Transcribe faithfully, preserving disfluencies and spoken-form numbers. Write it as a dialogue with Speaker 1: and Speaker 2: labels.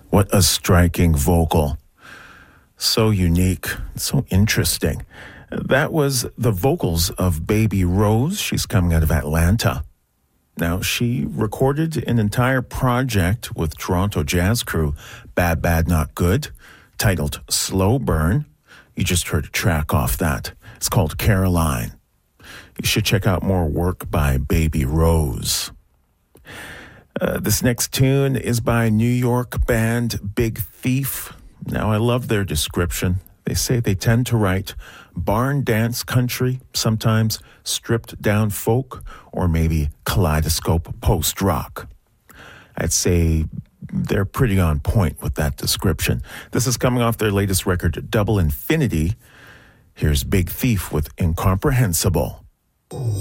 Speaker 1: What a striking vocal. So unique, so interesting. That was the vocals of Baby Rose. She's coming out of Atlanta. Now, she recorded an entire project with Toronto jazz crew, Bad Bad Not Good, titled Slow Burn. You just heard a track off that. It's called Caroline. You should check out more work by Baby Rose. Uh, this next tune is by New York band Big Thief. Now, I love their description. They say they tend to write barn dance country, sometimes stripped down folk, or maybe kaleidoscope post-rock. I'd say they're pretty on point with that description. This is coming off their latest record, Double Infinity. Here's Big Thief with Incomprehensible.